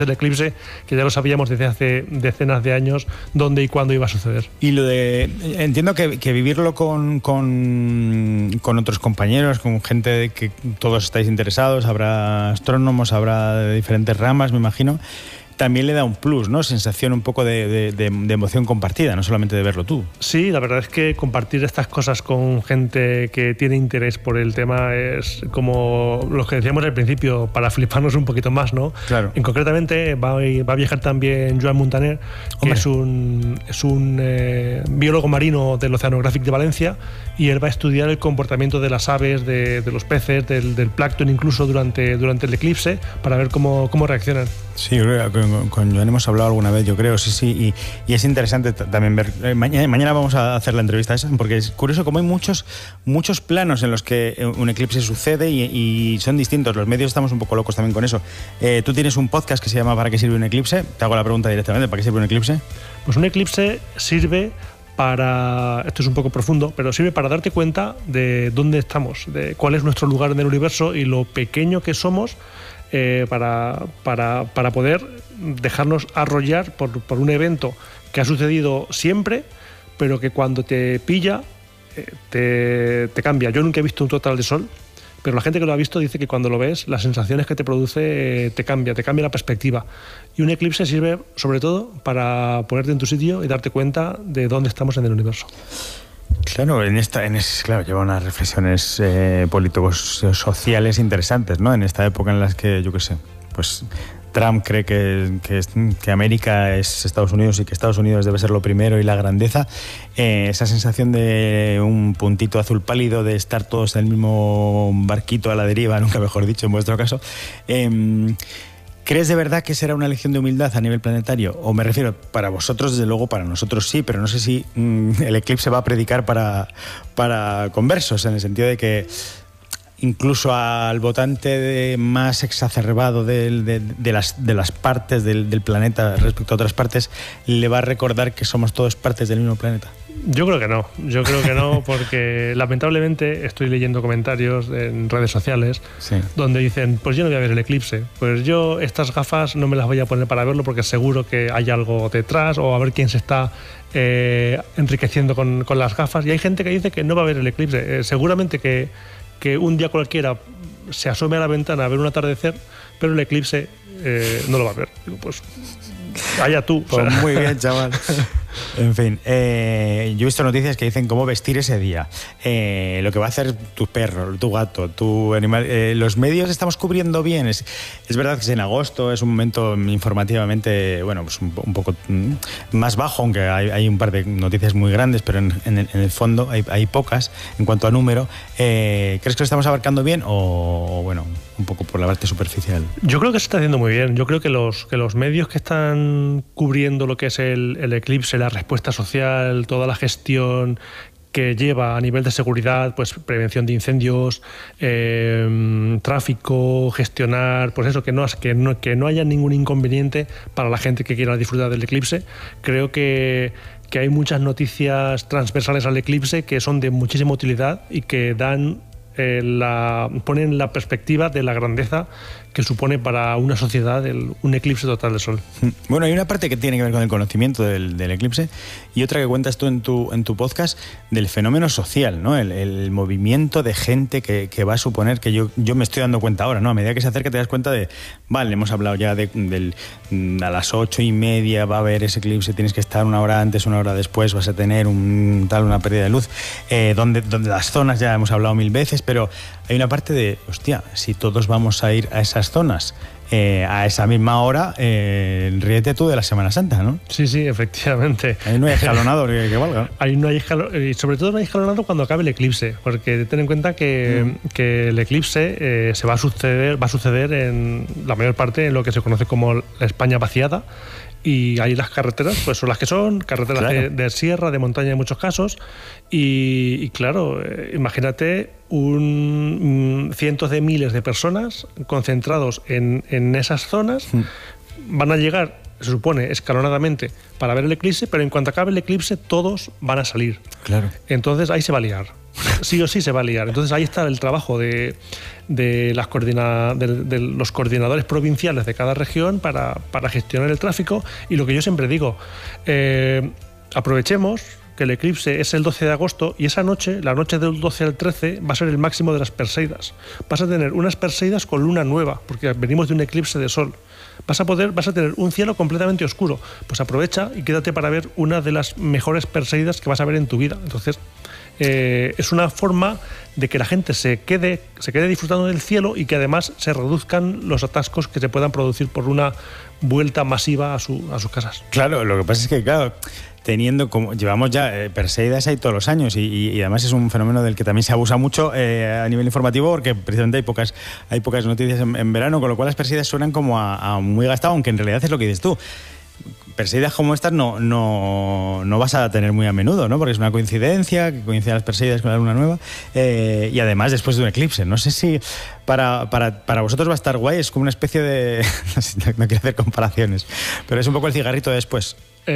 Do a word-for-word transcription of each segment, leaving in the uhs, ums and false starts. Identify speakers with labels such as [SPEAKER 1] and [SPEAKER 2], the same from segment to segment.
[SPEAKER 1] el eclipse, que ya lo sabíamos desde hace decenas de años dónde y cuándo iba a suceder.
[SPEAKER 2] Y lo de, entiendo que, que vivirlo con, con, con otros compañeros, con gente de que todos estáis interesados, habrá astrónomos, habrá de diferentes ramas, me imagino, también le da un plus, ¿no? Sensación un poco de, de, de, de emoción compartida, no solamente de verlo tú.
[SPEAKER 1] Sí, la verdad es que compartir estas cosas con gente que tiene interés por el tema es como lo que decíamos al principio, para fliparnos un poquito más, ¿no?
[SPEAKER 2] Claro.
[SPEAKER 1] En concretamente va, va a viajar también Joan Muntaner, que Hombre. es un, es un eh, biólogo marino del Oceanographic de Valencia, y él va a estudiar el comportamiento de las aves, de, de los peces, del, del plancton incluso durante, durante el eclipse, para ver cómo, cómo reaccionan.
[SPEAKER 2] Sí, con, con Joan hemos hablado alguna vez, yo creo, sí, sí, y, y es interesante también ver. Eh, mañana, mañana vamos a hacer la entrevista esa, porque es curioso como hay muchos, muchos planos en los que un eclipse sucede y, y son distintos. Los medios estamos un poco locos también con eso. Eh, tú tienes un podcast que se llama ¿Para qué sirve un eclipse? Te hago la pregunta directamente, ¿para qué sirve un eclipse?
[SPEAKER 1] Pues un eclipse sirve para, esto es un poco profundo, pero sirve para darte cuenta de dónde estamos, de cuál es nuestro lugar en el universo y lo pequeño que somos. Eh, para, para, para poder dejarnos arrollar por, por un evento que ha sucedido siempre, pero que cuando te pilla eh, te, te cambia. Yo nunca he visto un total de sol, pero la gente que lo ha visto dice que cuando lo ves, las sensaciones que te produce eh, te cambia, te cambia la perspectiva. Y un eclipse sirve sobre todo para ponerte en tu sitio y darte cuenta de dónde estamos en el universo.
[SPEAKER 2] Claro, en esta, en es, claro, lleva unas reflexiones eh, políticos sociales interesantes, ¿no? En esta época en las que, yo qué sé, pues Trump cree que, que, que América es Estados Unidos y que Estados Unidos debe ser lo primero y la grandeza. Eh, esa sensación de un puntito azul pálido, de estar todos en el mismo barquito a la deriva, nunca mejor dicho en vuestro caso. Eh, ¿Crees de verdad que será una lección de humildad a nivel planetario? O me refiero, para vosotros, desde luego, para nosotros sí, pero no sé si mmm, el eclipse va a predicar para, para conversos, en el sentido de que incluso al votante de más exacerbado de, de, de, las, de las partes del, del planeta respecto a otras partes, le va a recordar que somos todos partes del mismo planeta.
[SPEAKER 1] Yo creo que no, yo creo que no, porque lamentablemente estoy leyendo comentarios en redes sociales sí. donde dicen, pues yo no voy a ver el eclipse, pues yo estas gafas no me las voy a poner para verlo porque seguro que hay algo detrás, o a ver quién se está eh, enriqueciendo con, con las gafas, y hay gente que dice que no va a ver el eclipse. Eh, seguramente que, que un día cualquiera se asome a la ventana a ver un atardecer, pero el eclipse eh, no lo va a ver. Digo, pues allá tú.
[SPEAKER 2] Pues
[SPEAKER 1] o sea.
[SPEAKER 2] Muy bien, chaval. En fin, eh, yo he visto noticias que dicen cómo vestir ese día, eh, lo que va a hacer tu perro, tu gato, tu animal. Eh, los medios estamos cubriendo bien. Es, es verdad que es en agosto, es un momento informativamente, bueno, pues un, un poco más bajo, aunque hay, hay un par de noticias muy grandes, pero en, en, el, en el fondo hay, hay pocas en cuanto a número. Eh, ¿Crees que lo estamos abarcando bien o, o, bueno, un poco por la parte superficial?
[SPEAKER 1] Yo creo que se está haciendo muy bien. Yo creo que los, que los medios que están cubriendo lo que es el, el eclipse, la respuesta social, toda la gestión que lleva a nivel de seguridad, pues prevención de incendios, eh, tráfico, gestionar, pues eso, que no, que, no, que no haya ningún inconveniente para la gente que quiera disfrutar del eclipse. Creo que, que hay muchas noticias transversales al eclipse que son de muchísima utilidad y que dan eh, la, ponen la perspectiva de la grandeza que supone para una sociedad el, un eclipse total de sol.
[SPEAKER 2] Bueno, hay una parte que tiene que ver con el conocimiento del, del eclipse y otra que cuentas tú en tu, en tu podcast del fenómeno social, ¿no? El, el movimiento de gente que, que va a suponer, que yo, yo me estoy dando cuenta ahora, ¿no? A medida que se acerca te das cuenta de, vale, hemos hablado ya de del, a las ocho y media va a haber ese eclipse, tienes que estar una hora antes, una hora después, vas a tener un, tal, una pérdida de luz, eh, donde, donde las zonas ya hemos hablado mil veces, pero hay una parte de, hostia, si todos vamos a ir a esas zonas eh, a esa misma hora, eh, ríete tú de la Semana Santa, ¿no?
[SPEAKER 1] Sí, sí, efectivamente.
[SPEAKER 2] Ahí no hay escalonado que, que valga.
[SPEAKER 1] Ahí no hay escalonado, y sobre todo no hay escalonado cuando acabe el eclipse, porque ten en cuenta que, mm. que el eclipse eh, se va a suceder, va a suceder en la mayor parte en lo que se conoce como la España vaciada. Y ahí las carreteras pues son las que son, carreteras claro. de, de sierra, de montaña en muchos casos, y, y claro, eh, imagínate un, un, cientos de miles de personas concentrados en, en esas zonas, mm. van a llegar, se supone, escalonadamente para ver el eclipse, pero en cuanto acabe el eclipse todos van a salir.
[SPEAKER 2] Claro.
[SPEAKER 1] Entonces ahí se va a liar. sí o sí se va a liar. Entonces ahí está el trabajo de, de, las coordina, de, de los coordinadores provinciales de cada región para, para gestionar el tráfico. Y lo que yo siempre digo, eh, aprovechemos que el eclipse es el doce de agosto y esa noche, la noche del doce al trece, va a ser el máximo de las Perseidas. Vas a tener unas Perseidas con luna nueva, porque venimos de un eclipse de sol. Vas a poder, vas a tener un cielo completamente oscuro. Pues aprovecha y quédate para ver una de las mejores Perseidas que vas a ver en tu vida. Entonces, eh, es una forma de que la gente se quede, se quede disfrutando del cielo y que además se reduzcan los atascos que se puedan producir por una vuelta masiva a, su, a sus casas.
[SPEAKER 2] Claro, lo que pasa es que, claro, teniendo como llevamos ya eh, Perseidas ahí todos los años y, y, y además es un fenómeno del que también se abusa mucho eh, a nivel informativo porque precisamente hay pocas hay pocas noticias en, en verano, con lo cual las Perseidas suenan como a, a muy gastado, aunque en realidad es lo que dices tú. Perseidas como estas no, no, no vas a tener muy a menudo, ¿no? Porque es una coincidencia, que coinciden las Perseidas con la luna nueva eh, y además después de un eclipse. No sé si para, para, para vosotros va a estar guay, es como una especie de... no, no quiero hacer comparaciones, pero es un poco el cigarrito de después.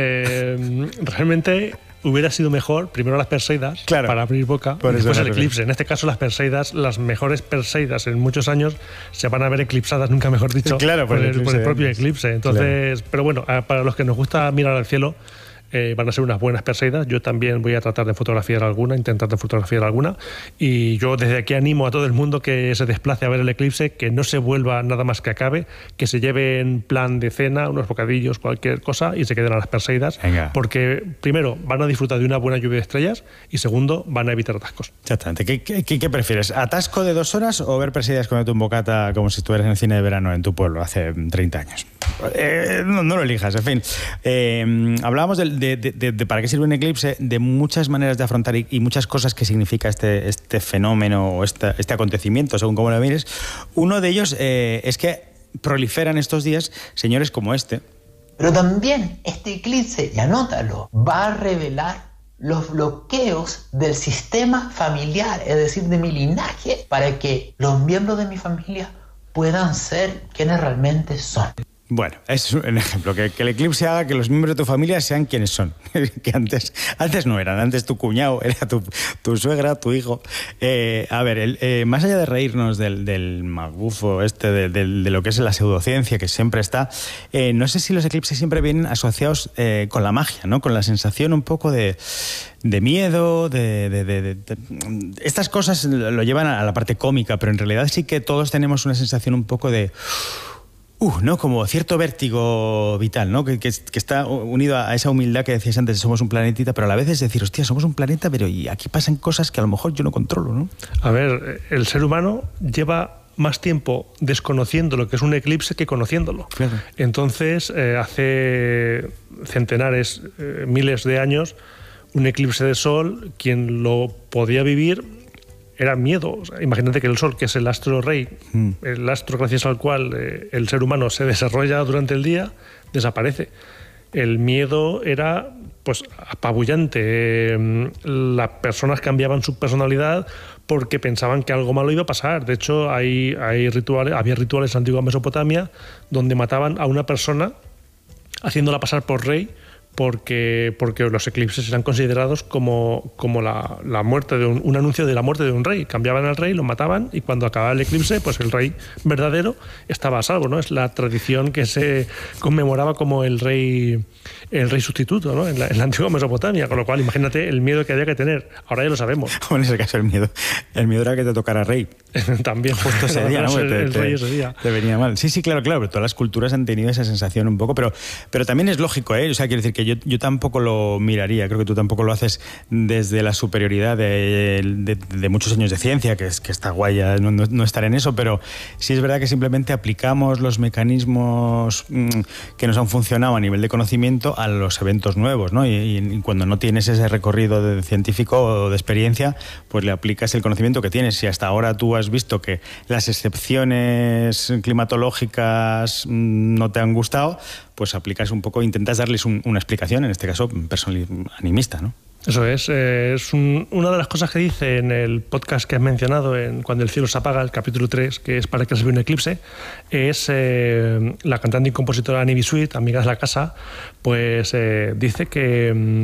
[SPEAKER 1] Eh, realmente hubiera sido mejor primero las Perseidas, claro, para abrir boca, y después el eclipse. En este caso las Perseidas, las mejores Perseidas en muchos años se van a ver eclipsadas, nunca mejor dicho,
[SPEAKER 2] claro, por,
[SPEAKER 1] por,
[SPEAKER 2] el,
[SPEAKER 1] el,
[SPEAKER 2] eclipse,
[SPEAKER 1] por el propio eclipse. Entonces,
[SPEAKER 2] claro.
[SPEAKER 1] Pero bueno, para los que nos gusta mirar al cielo, Eh, van a ser unas buenas Perseidas. Yo también voy a tratar de fotografiar alguna, intentar de fotografiar alguna, y yo desde aquí animo a todo el mundo que se desplace a ver el eclipse, que no se vuelva nada más que acabe, que se lleve en plan de cena unos bocadillos, cualquier cosa, y se queden a las Perseidas. Venga. Porque primero van a disfrutar de una buena lluvia de estrellas y segundo van a evitar atascos.
[SPEAKER 2] Exactamente. ¿Qué, qué, qué prefieres? ¿Atasco de dos horas o ver Perseidas comiendo un bocata como si estuvieras en el cine de verano en tu pueblo hace treinta años? Eh, no, no lo elijas, en fin. Eh, hablábamos de, de, de, de para qué sirve un eclipse, de muchas maneras de afrontar y, y muchas cosas que significa este, este fenómeno o este, este acontecimiento, según cómo lo mires. Uno de ellos eh, es que proliferan estos días señores como este.
[SPEAKER 3] Pero también este eclipse, y anótalo, va a revelar los bloqueos del sistema familiar, es decir, de mi linaje, para que los miembros de mi familia puedan ser quienes realmente son.
[SPEAKER 2] Bueno, es un ejemplo, que, que el eclipse haga que los miembros de tu familia sean quienes son, que antes, antes no eran, antes tu cuñado era tu, tu suegra, tu hijo. Eh, a ver, el, eh, más allá de reírnos del, del magufo este, de, de, de lo que es la pseudociencia, que siempre está, eh, no sé si los eclipses siempre vienen asociados eh, con la magia, ¿no? Con la sensación un poco de... de miedo, de, de, de, de, de... Estas cosas lo llevan a la parte cómica, pero en realidad sí que todos tenemos una sensación un poco de... Uh, ¿no? Como cierto vértigo vital, ¿no? Que, que, que está unido a esa humildad que decías antes, somos un planetita, pero a la vez es decir, hostia, somos un planeta, pero y aquí pasan cosas que a lo mejor yo no controlo, ¿no?
[SPEAKER 1] A ver, el ser humano lleva más tiempo desconociendo lo que es un eclipse que conociéndolo. Claro. Entonces, eh, hace centenares, eh, miles de años, un eclipse de sol, quien lo podía vivir era miedo. O sea, imagínate que el Sol, que es el astro rey, mm. el astro gracias al cual eh, el ser humano se desarrolla durante el día, desaparece. El miedo era pues apabullante. Eh, las personas cambiaban su personalidad porque pensaban que algo malo iba a pasar. De hecho, hay, hay rituales, había rituales en la antigua Mesopotamia donde mataban a una persona haciéndola pasar por rey, porque, porque los eclipses eran considerados como, como la, la muerte de un, un anuncio de la muerte de un rey. Cambiaban al rey, lo mataban y cuando acababa el eclipse, pues el rey verdadero estaba a salvo, ¿no? Es la tradición que se conmemoraba como el rey, el rey sustituto, ¿no? En la, en la antigua Mesopotamia, con lo cual imagínate el miedo que había que tener. Ahora ya lo sabemos.
[SPEAKER 2] En ese caso el miedo, el miedo era que te tocara rey.
[SPEAKER 1] También
[SPEAKER 2] justo ese día, ¿no?
[SPEAKER 1] El,
[SPEAKER 2] te,
[SPEAKER 1] el
[SPEAKER 2] te,
[SPEAKER 1] rey ese día.
[SPEAKER 2] Te venía mal. Sí, sí, claro, claro, pero todas las culturas han tenido esa sensación un poco, pero, pero también es lógico, ¿eh? O sea, quiero decir que yo, yo tampoco lo miraría, creo que tú tampoco lo haces desde la superioridad de, de, de muchos años de ciencia, que, es, que está guay ya no, no, no estar en eso, pero sí es verdad que simplemente aplicamos los mecanismos mmm, que nos han funcionado a nivel de conocimiento a los eventos nuevos, ¿no? Y, y cuando no tienes ese recorrido de científico o de experiencia, pues le aplicas el conocimiento que tienes. Si hasta ahora tú has visto que las excepciones climatológicas mmm, no te han gustado, pues aplicas un poco, intentas darles un, una explicación, en este caso personal, animista, ¿no?
[SPEAKER 1] Eso es. Eh, es un, una de las cosas que dice en el podcast que has mencionado, en Cuando el cielo se apaga, el capítulo tres, que es para que se vea un eclipse, es eh, la cantante y compositora Annie B. Sweet, amiga de la casa, pues eh, dice que...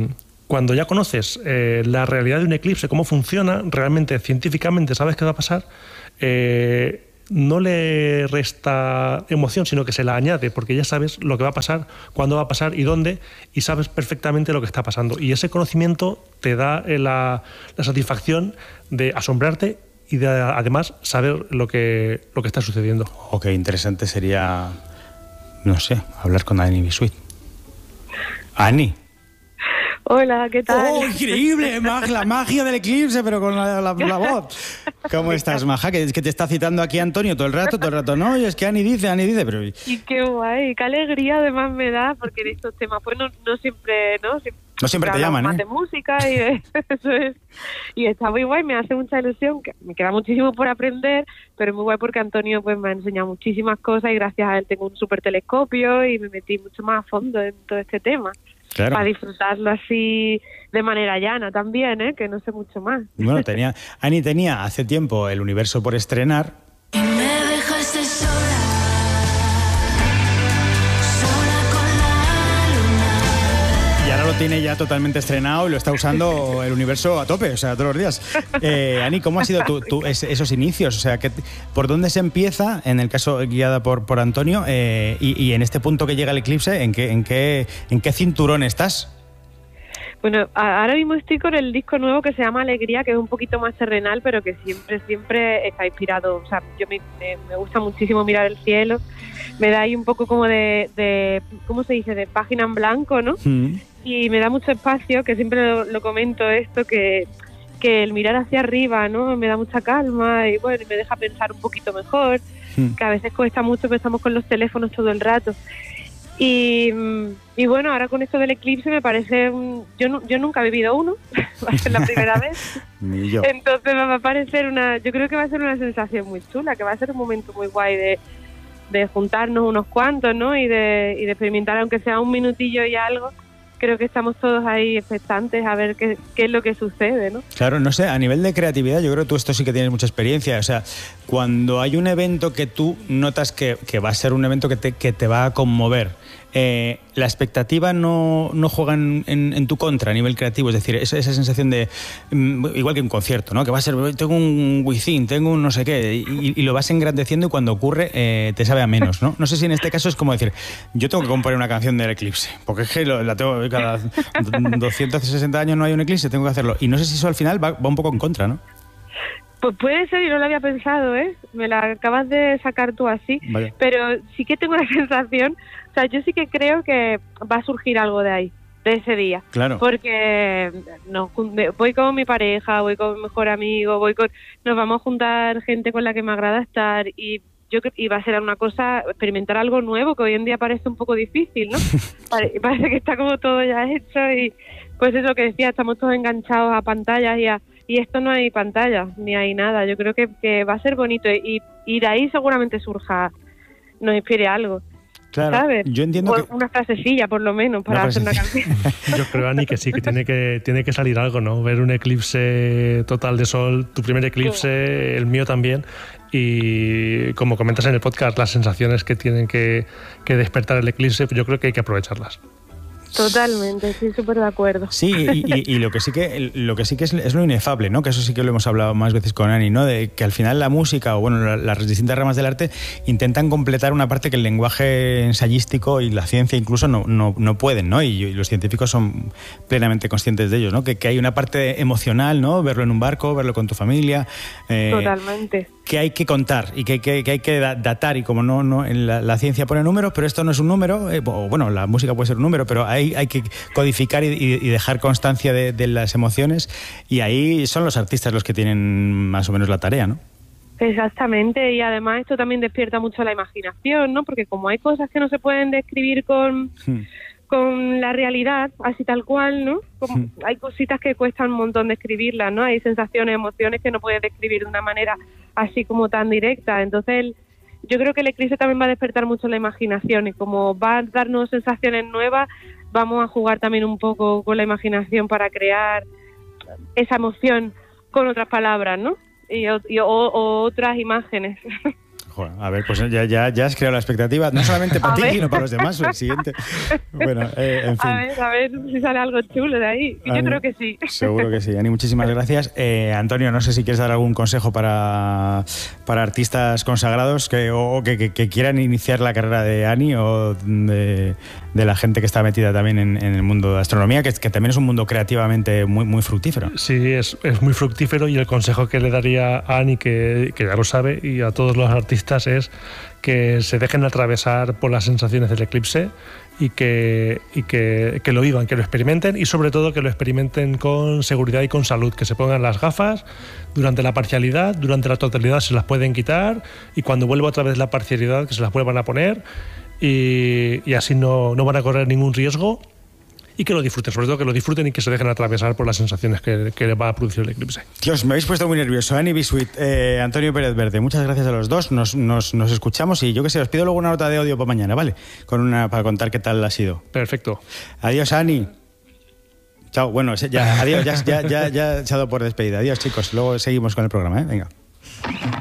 [SPEAKER 1] cuando ya conoces eh, la realidad de un eclipse, cómo funciona, realmente científicamente sabes qué va a pasar, eh, no le resta emoción, sino que se la añade, porque ya sabes lo que va a pasar, cuándo va a pasar y dónde, y sabes perfectamente lo que está pasando. Y ese conocimiento te da la, la satisfacción de asombrarte y de además saber lo que, lo que está sucediendo.
[SPEAKER 2] O qué interesante sería, no sé, hablar con Ani Bisuit. Ani.
[SPEAKER 4] Hola, ¿qué tal?
[SPEAKER 2] ¡Oh, increíble! Mag, la magia del eclipse, pero con la, la, la voz. ¿Cómo estás, Maja? Que es que te está citando aquí Antonio todo el rato, todo el rato. No, y es que Ani dice, Ani dice, pero...
[SPEAKER 4] Y qué guay, qué alegría además me da, porque en estos temas pues no, no siempre, ¿no? Siempre,
[SPEAKER 2] no siempre te llaman,
[SPEAKER 4] más
[SPEAKER 2] ¿eh?
[SPEAKER 4] de música y de, eso es. Y está muy guay, me hace mucha ilusión, que me queda muchísimo por aprender, pero muy guay porque Antonio pues me ha enseñado muchísimas cosas y gracias a él tengo un súper telescopio y me metí mucho más a fondo en todo este tema.
[SPEAKER 2] Claro.
[SPEAKER 4] Para disfrutarlo así de manera llana también, ¿eh? Que no sé mucho más.
[SPEAKER 2] Bueno, tenía Ani tenía hace tiempo El universo por estrenar.
[SPEAKER 5] Y me dejaste sola, sola con la luna.
[SPEAKER 2] Y ahora lo tiene ya totalmente estrenado y lo está usando El universo a tope, o sea, todos los días. Eh, Ani, ¿cómo han sido tu, tu, es, esos inicios? O sea, que, ¿por dónde se empieza, en el caso guiada por, por Antonio, eh, y, y en este punto que llega el eclipse, ¿en qué, en qué, en qué cinturón estás?
[SPEAKER 4] Bueno, ahora mismo estoy con el disco nuevo que se llama Alegría, que es un poquito más terrenal, pero que siempre, siempre está inspirado. O sea, yo me, me, me gusta muchísimo mirar el cielo. Me da ahí un poco como de, de ¿cómo se dice?, de página en blanco, ¿no? Mm. Y me da mucho espacio, que siempre lo, lo comento esto, que, que el mirar hacia arriba, ¿no?, me da mucha calma y bueno, me deja pensar un poquito mejor, mm. que a veces cuesta mucho, pero estamos con los teléfonos todo el rato. Y, y bueno, ahora con esto del eclipse me parece... Un, yo, no, yo nunca he vivido uno, va a ser la primera vez.
[SPEAKER 2] Ni yo.
[SPEAKER 4] Entonces me va a parecer una... Yo creo que va a ser una sensación muy chula, que va a ser un momento muy guay de, de juntarnos unos cuantos, ¿no? Y de, y de experimentar, aunque sea un minutillo y algo. Creo que estamos todos ahí expectantes a ver qué, qué es lo que sucede, ¿no?
[SPEAKER 2] Claro, no sé, a nivel de creatividad, yo creo que tú esto sí que tienes mucha experiencia. O sea, cuando hay un evento que tú notas que, que va a ser un evento que te, que te va a conmover, eh, la expectativa no, no juega en, en, en tu contra a nivel creativo, es decir, esa, esa sensación de, igual que un concierto, ¿no? Que va a ser, tengo un within, tengo un no sé qué, y, y lo vas engrandeciendo y cuando ocurre eh, te sabe a menos, ¿no? No sé si en este caso es como decir, yo tengo que componer una canción del eclipse, porque es que lo, la tengo, cada doscientos sesenta años no hay un eclipse, tengo que hacerlo, y no sé si eso al final va, va un poco en contra, ¿no?
[SPEAKER 4] Pues puede ser, y no lo había pensado, ¿eh? Me la acabas de sacar tú así. Vale. Pero sí que tengo la sensación, o sea, yo sí que creo que va a surgir algo de ahí, de ese día.
[SPEAKER 2] Claro.
[SPEAKER 4] Porque no, voy con mi pareja, voy con mi mejor amigo, voy con, nos vamos a juntar gente con la que me agrada estar y yo y va a ser una cosa, experimentar algo nuevo que hoy en día parece un poco difícil, ¿no? Pare, parece que está como todo ya hecho y pues es lo que decía, estamos todos enganchados a pantallas y a Y esto no hay pantalla, ni hay nada. Yo creo que, que va a ser bonito y, y de ahí seguramente surja, nos inspire algo.
[SPEAKER 2] Claro,
[SPEAKER 4] ¿sabes?
[SPEAKER 2] Yo entiendo
[SPEAKER 4] o
[SPEAKER 2] que...
[SPEAKER 4] una frasecilla, por lo menos, para
[SPEAKER 2] una
[SPEAKER 4] hacer una canción.
[SPEAKER 1] Yo creo, Ani, que sí, que tiene que tiene que salir algo, ¿no? Ver un eclipse total de sol, tu primer eclipse, el mío también. Y como comentas en el podcast, las sensaciones que tienen que, que despertar el eclipse, yo creo que hay que aprovecharlas.
[SPEAKER 4] Totalmente, estoy súper de acuerdo.
[SPEAKER 2] Sí, y, y, y lo que sí que lo que sí que es, es lo inefable, ¿no? Que eso sí que lo hemos hablado más veces con Ani, ¿no? De que al final la música o bueno, la, las distintas ramas del arte intentan completar una parte que el lenguaje ensayístico y la ciencia incluso no, no, no pueden, ¿no? Y, y los científicos son plenamente conscientes de ellos, ¿no? Que, que hay una parte emocional, ¿no? Verlo en un barco, verlo con tu familia.
[SPEAKER 4] Eh, Totalmente.
[SPEAKER 2] Que hay que contar y que, que, que hay que datar y como no, no en la, la ciencia pone números, pero esto no es un número, eh, o bueno, la música puede ser un número, pero hay, hay que codificar y, y dejar constancia de, de las emociones y ahí son los artistas los que tienen más o menos la tarea, ¿no?
[SPEAKER 4] Exactamente, y además esto también despierta mucho la imaginación, ¿no? Porque como hay cosas que no se pueden describir con... Hmm. con la realidad, así tal cual, ¿no? Como hmm. Hay cositas que cuestan un montón de escribirlas, ¿no? Hay sensaciones, emociones que no puedes describir de una manera así como tan directa. Entonces, el, yo creo que el eclipse también va a despertar mucho la imaginación y como va a darnos sensaciones nuevas, vamos a jugar también un poco con la imaginación para crear esa emoción con otras palabras, ¿no? Y, y o, o otras imágenes.
[SPEAKER 2] Joder, a ver, pues ya, ya, ya has creado la expectativa, no solamente para
[SPEAKER 4] A
[SPEAKER 2] ti,
[SPEAKER 4] ver.
[SPEAKER 2] sino para los demás. El siguiente. Bueno, eh, en fin.
[SPEAKER 4] A ver, a ver si sale algo chulo de ahí. Yo
[SPEAKER 2] Ani,
[SPEAKER 4] creo que sí.
[SPEAKER 2] Seguro que sí. Ani, muchísimas gracias. Eh, Antonio, no sé si quieres dar algún consejo para, para artistas consagrados que, o que, que, que quieran iniciar la carrera de Ani o de, de la gente que está metida también en, en el mundo de la astronomía, que, que también es un mundo creativamente muy, muy fructífero.
[SPEAKER 1] Sí, es, es muy fructífero y el consejo que le daría a Ani, que, que ya lo sabe, y a todos los artistas es que se dejen atravesar por las sensaciones del eclipse y que, y que, que lo vivan, que lo experimenten y sobre todo que lo experimenten con seguridad y con salud, que se pongan las gafas durante la parcialidad, durante la totalidad se las pueden quitar y cuando vuelva otra vez la parcialidad que se las vuelvan a poner y, y así no, no van a correr ningún riesgo. Y que lo disfruten, sobre todo que lo disfruten y que se dejen atravesar por las sensaciones que, que va a producir el eclipse.
[SPEAKER 2] Dios, me habéis puesto muy nervioso. Ani Bisuit, eh, Antonio Pérez Verde, muchas gracias a los dos. Nos, nos, nos escuchamos y yo qué sé, os pido luego una nota de audio para mañana, ¿vale? Con una, para contar qué tal ha sido.
[SPEAKER 1] Perfecto.
[SPEAKER 2] Adiós, Ani. Chao. Bueno, ya, adiós, ya, ya, ya, ya se ha dado por despedida. Adiós, chicos. Luego seguimos con el programa, ¿eh? Venga.